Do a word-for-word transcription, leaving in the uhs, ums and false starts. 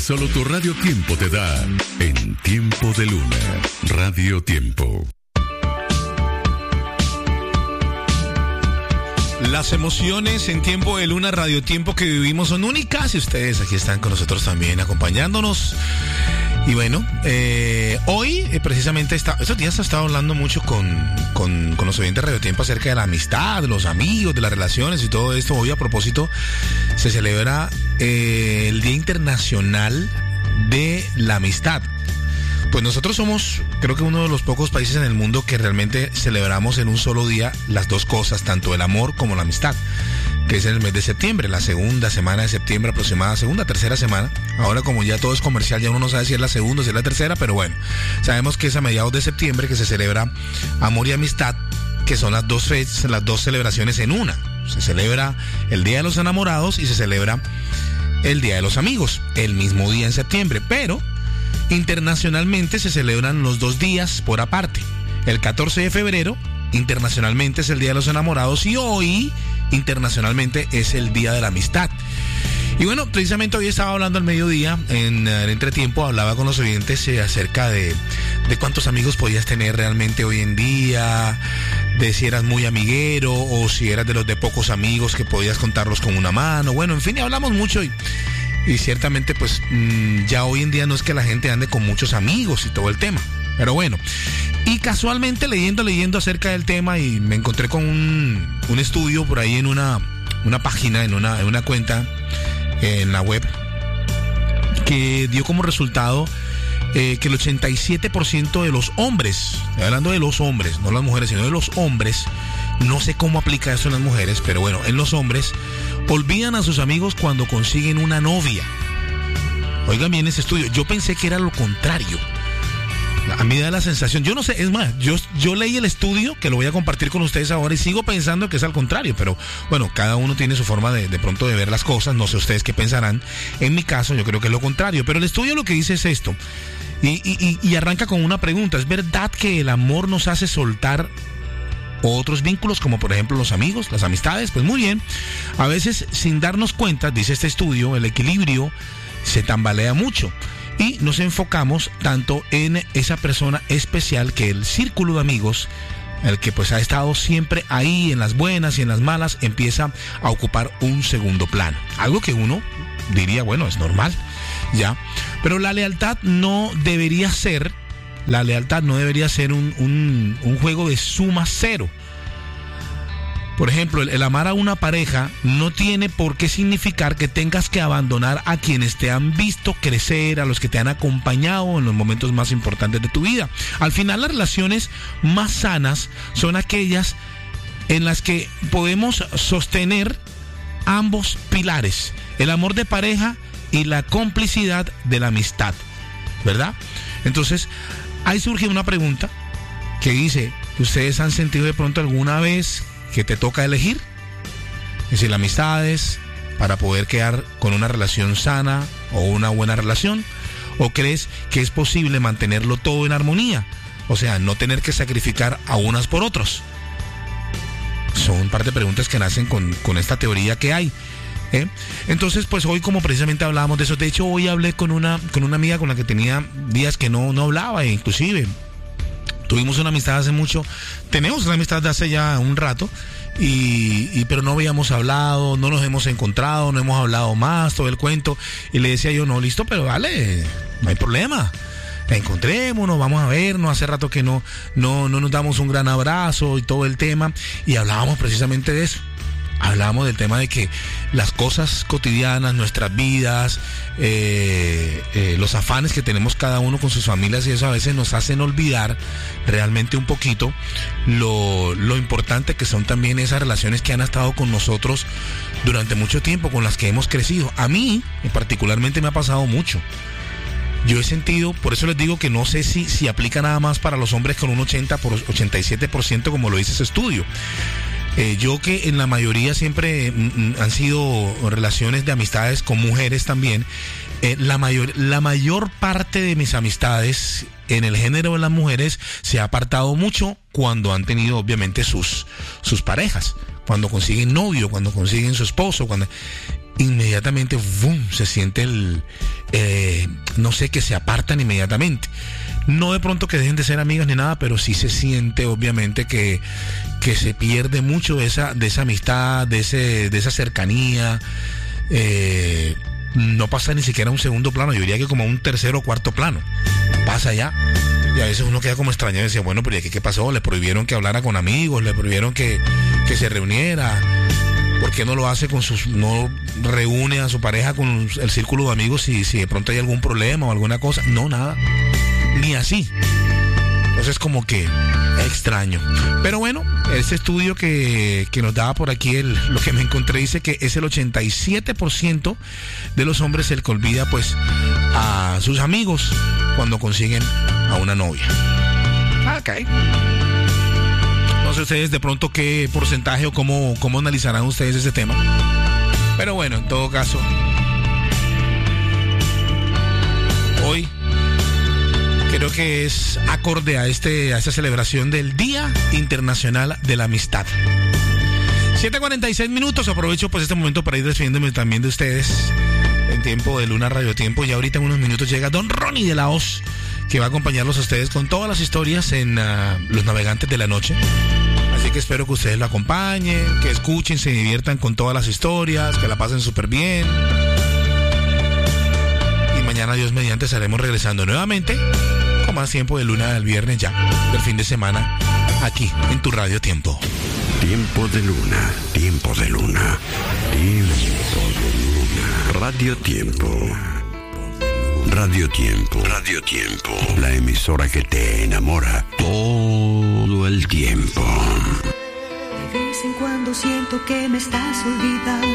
solo tu Radio Tiempo te da. En Tiempo de Luna, Radio Tiempo. Las emociones en Tiempo de Luna, Radio Tiempo que vivimos son únicas y ustedes aquí están con nosotros también acompañándonos. Y bueno, eh, hoy eh, precisamente está, estos días he estado hablando mucho con, con, con los oyentes de Radio Tiempo acerca de la amistad, de los amigos, de las relaciones y todo esto. Hoy a propósito se celebra eh, el Día Internacional de la Amistad. Pues nosotros somos, creo que uno de los pocos países en el mundo que realmente celebramos en un solo día las dos cosas, tanto el amor como la amistad, que es en el mes de septiembre, la segunda semana de septiembre aproximada, segunda, tercera semana. Ahora como ya todo es comercial, ya uno no sabe si es la segunda o si es la tercera, pero bueno, sabemos que es a mediados de septiembre que se celebra amor y amistad, que son las dos fechas, las dos celebraciones en una. Se celebra el Día de los Enamorados y se celebra el Día de los Amigos, el mismo día en septiembre, pero internacionalmente se celebran los dos días por aparte. El catorce de febrero internacionalmente es el Día de los Enamorados y hoy internacionalmente es el Día de la Amistad. Y bueno, precisamente hoy estaba hablando al mediodía, en el entretiempo, hablaba con los oyentes eh, acerca de, de cuántos amigos podías tener realmente hoy en día, de si eras muy amiguero o si eras de los de pocos amigos que podías contarlos con una mano. Bueno, en fin, hablamos mucho y Y ciertamente pues mmm, ya hoy en día no es que la gente ande con muchos amigos y todo el tema. Pero bueno, y casualmente leyendo, leyendo acerca del tema y me encontré con un, un estudio por ahí en una, una página, en una, en una cuenta en la web, que dio como resultado eh, que el ochenta y siete por ciento de los hombres, estoy hablando de los hombres, no las mujeres, sino de los hombres, no sé cómo aplica eso en las mujeres, pero bueno, en los hombres, olvidan a sus amigos cuando consiguen una novia. Oigan bien ese estudio, yo pensé que era lo contrario. A mí me da la sensación, yo no sé, es más, yo, yo leí el estudio, que lo voy a compartir con ustedes ahora, y sigo pensando que es al contrario, pero bueno, cada uno tiene su forma de, de pronto de ver las cosas, no sé ustedes qué pensarán. En mi caso, yo creo que es lo contrario, pero el estudio lo que dice es esto, y, y, y arranca con una pregunta: ¿es verdad que el amor nos hace soltar otros vínculos, como por ejemplo los amigos, las amistades? Pues muy bien, a veces sin darnos cuenta, dice este estudio, el equilibrio se tambalea mucho y nos enfocamos tanto en esa persona especial que el círculo de amigos, el que pues ha estado siempre ahí en las buenas y en las malas, empieza a ocupar un segundo plano, algo que uno diría, bueno, es normal, ya, pero la lealtad no debería ser La lealtad no debería ser un, un, un juego de suma cero. Por ejemplo, el, el amar a una pareja no tiene por qué significar que tengas que abandonar a quienes te han visto crecer, a los que te han acompañado en los momentos más importantes de tu vida. Al final, las relaciones más sanas son aquellas en las que podemos sostener ambos pilares: el amor de pareja y la complicidad de la amistad, ¿verdad? Entonces, ahí surge una pregunta que dice: ¿ustedes han sentido de pronto alguna vez que te toca elegir? Es decir, las amistades para poder quedar con una relación sana o una buena relación, ¿o crees que es posible mantenerlo todo en armonía? O sea, no tener que sacrificar a unas por otros. Son un par de preguntas que nacen con, con esta teoría que hay. ¿Eh? Entonces, pues hoy, como precisamente hablábamos de eso, de hecho hoy hablé con una con una amiga con la que tenía días que no, no hablaba, e inclusive tuvimos una amistad hace mucho, tenemos una amistad de hace ya un rato, y, y pero no habíamos hablado, no nos hemos encontrado, no hemos hablado más, todo el cuento, y le decía yo, no, listo, pero vale, no hay problema, encontrémonos, vamos a vernos, hace rato que no, no, no nos damos un gran abrazo y todo el tema, y hablábamos precisamente de eso. Hablábamos del tema de que las cosas cotidianas, nuestras vidas, eh, eh, los afanes que tenemos cada uno con sus familias, y eso a veces nos hacen olvidar realmente un poquito lo, lo importante que son también esas relaciones que han estado con nosotros durante mucho tiempo, con las que hemos crecido. A mí, particularmente, me ha pasado mucho. Yo he sentido, por eso les digo que no sé si, si aplica nada más para los hombres con un ochenta por ochenta y siete por ciento, como lo dice ese estudio. Eh, yo que en la mayoría siempre mm, han sido relaciones de amistades con mujeres también, eh, la mayor, la mayor parte de mis amistades en el género de las mujeres se ha apartado mucho cuando han tenido obviamente sus, sus parejas, cuando consiguen novio, cuando consiguen su esposo, cuando inmediatamente boom, se siente el, eh, no sé, que se apartan inmediatamente. No de pronto que dejen de ser amigas ni nada, pero sí se siente obviamente que, que se pierde mucho de esa, de esa amistad, de ese, de esa cercanía. Eh, no pasa ni siquiera a un segundo plano, yo diría que como a un tercero o cuarto plano. Pasa ya. Y a veces uno queda como extrañado y decía, bueno, pero ¿y aquí qué pasó? Le prohibieron que hablara con amigos, le prohibieron que, que se reuniera. ¿Por qué no lo hace con sus, no reúne a su pareja con el círculo de amigos si, si de pronto hay algún problema o alguna cosa? No, nada. Ni así. Entonces como que extraño. Pero bueno, este estudio que, que nos daba por aquí, el, lo que me encontré, dice que es el ochenta y siete por ciento de los hombres el que olvida pues a sus amigos cuando consiguen a una novia. Ok. No sé ustedes de pronto qué porcentaje o cómo, cómo analizarán ustedes ese tema. Pero bueno, en todo caso, hoy creo que es acorde a, este, a esta celebración del Día Internacional de la Amistad. siete cuarenta y seis minutos, aprovecho pues este momento para ir despidiéndome también de ustedes en tiempo de Luna Radio Tiempo. Y ahorita en unos minutos llega Don Ronnie de la Hoz, que va a acompañarlos a ustedes con todas las historias en uh, Los Navegantes de la Noche. Así que espero que ustedes lo acompañen, que escuchen, se diviertan con todas las historias, que la pasen súper bien. Y mañana, Dios mediante, estaremos regresando nuevamente con más tiempo de Luna del viernes ya, del fin de semana, aquí en tu Radio Tiempo. Tiempo de Luna, tiempo de Luna, tiempo de Luna. Radio Tiempo. Radio Tiempo. Radio Tiempo. La emisora que te enamora todo el tiempo. De vez en cuando siento que me estás olvidando.